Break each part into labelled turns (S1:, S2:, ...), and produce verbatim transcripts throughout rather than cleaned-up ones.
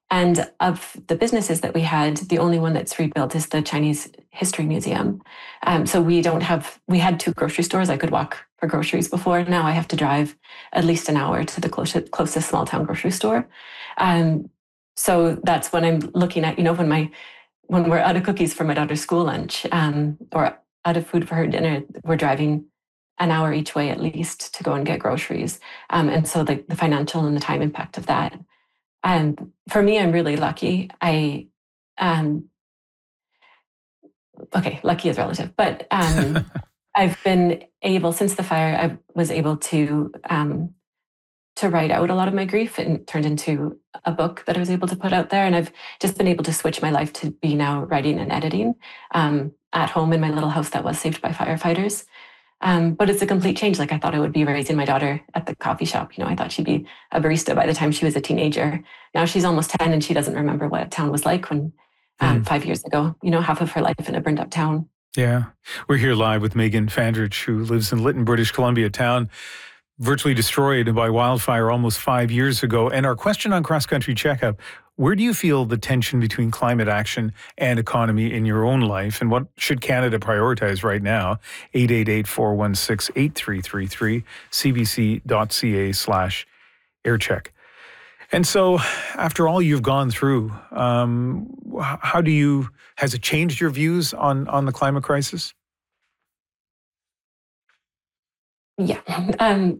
S1: And of the businesses that we had, the only one that's rebuilt is the Chinese History Museum. Um, so we don't have, we had two grocery stores. I could walk for groceries before. Now I have to drive at least an hour to the closest, closest small town grocery store. Um, so that's when I'm looking at, you know, when my, when we're out of cookies for my daughter's school lunch, um, or out of food for her dinner, we're driving an hour each way at least to go and get groceries. Um, and so the, the financial and the time impact of that. And for me, I'm really lucky. I, um, okay, lucky is relative, but um, I've been able, since the fire, I was able to um, to write out a lot of my grief and turned into a book that I was able to put out there. And I've just been able to switch my life to be now writing and editing um, at home in my little house that was saved by firefighters. Um, but it's a complete change. Like I thought I would be raising my daughter at the coffee shop. You know, I thought she'd be a barista by the time she was a teenager. Now she's almost ten and she doesn't remember what town was like when um, mm. five years ago, you know, half of her life in a burned up town.
S2: Yeah. We're here live with Megan Fandrich, who lives in Lytton, British Columbia, town virtually destroyed by wildfire almost five years ago. And our question on Cross Country Checkup: where do you feel the tension between climate action and economy in your own life? And what should Canada prioritize right now? eight eight eight, four one six, eight three three three, cbc.ca slash aircheck. And so after all you've gone through, um, how do you, has it changed your views on, on the climate crisis?
S1: Yeah. Um,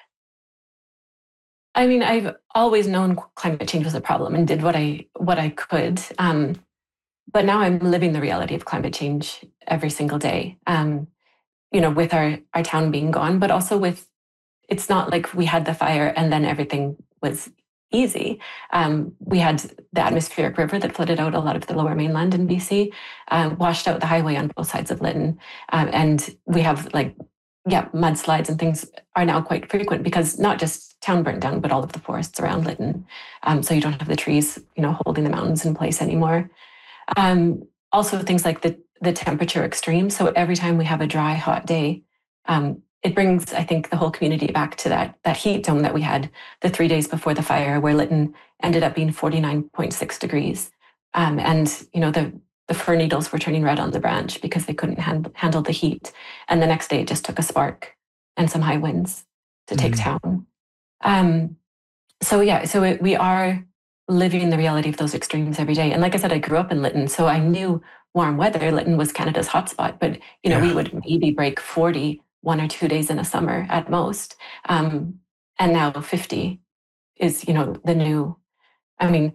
S1: I mean, I've always known climate change was a problem and did what I what I could. Um, but now I'm living the reality of climate change every single day. Um, you know, with our our town being gone, but also with, it's not like we had the fire and then everything was easy. Um, we had the atmospheric river that flooded out a lot of the lower mainland in B C, uh, washed out the highway on both sides of Lytton, um, and we have like. Yeah, mudslides and things are now quite frequent because not just town burnt down, but all of the forests around Lytton. Um, so you don't have the trees, you know, holding the mountains in place anymore. Um, also, things like the the temperature extremes. So every time we have a dry, hot day, um, it brings, I think, the whole community back to that that heat dome that we had the three days before the fire, where Lytton ended up being forty-nine point six degrees, um, and you know the. The fir needles were turning red on the branch because they couldn't hand, handle the heat. And the next day it just took a spark and some high winds to take mm-hmm. town. Um, so yeah, so it, we are living the reality of those extremes every day. And like I said, I grew up in Lytton, so I knew warm weather. Lytton was Canada's hotspot, but you know, yeah. we would maybe break forty one or two days in a summer at most. Um, and now fifty is, you know, the new, I mean,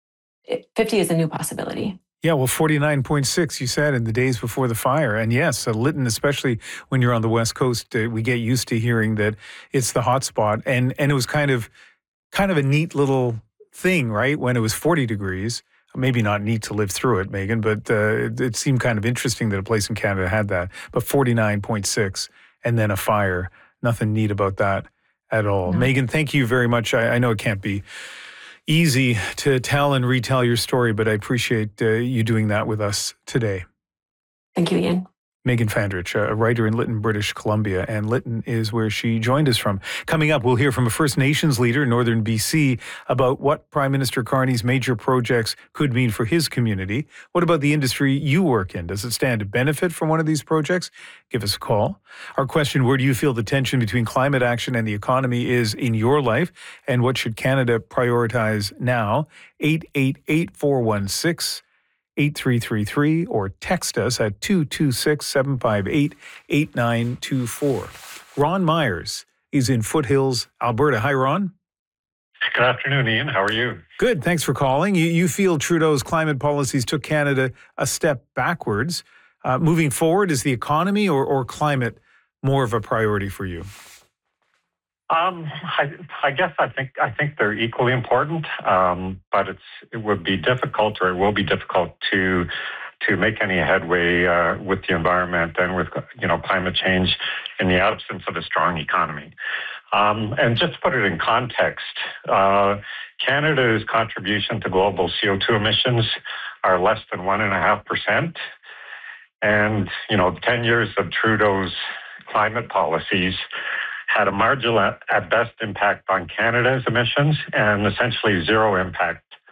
S1: fifty is a new possibility.
S2: Yeah, well, forty-nine point six, you said, in the days before the fire. And yes, uh, Lytton, especially when you're on the West Coast, uh, we get used to hearing that it's the hot spot. And and it was kind of kind of a neat little thing, right, when it was forty degrees. Maybe not neat to live through it, Megan, but uh, it, it seemed kind of interesting that a place in Canada had that. But forty-nine point six and then a fire, nothing neat about that at all. No. Megan, thank you very much. I, I know it can't be easy to tell and retell your story, but I appreciate uh, you doing that with us today.
S1: Thank you, Ian.
S2: Megan Fandrich, a writer in Lytton, British Columbia, and Lytton is where she joined us from. Coming up, we'll hear from a First Nations leader in northern B C about what Prime Minister Carney's major projects could mean for his community. What about the industry you work in? Does it stand to benefit from one of these projects? Give us a call. Our question: where do you feel the tension between climate action and the economy is in your life? And what should Canada prioritize now? eight eight eight, four one six, eight three three three or text us at two two six, seven five eight, eight nine two four. Ron Myers is in Foothills, Alberta. Hi, Ron.
S3: Good afternoon, Ian. How are you?
S2: Good. Thanks for calling. You, you feel Trudeau's climate policies took Canada a step backwards. Uh, moving forward, is the economy or, or climate more of a priority for you?
S3: Um, I, I guess I think I think they're equally important, um, but it's it would be difficult, or it will be difficult to to make any headway uh, with the environment and with you know climate change in the absence of a strong economy. Um, and just to put it in context, uh, Canada's contribution to global C O two emissions are less than one and a half percent, and you know ten years of Trudeau's climate policies had a marginal at best impact on Canada's emissions and essentially zero impact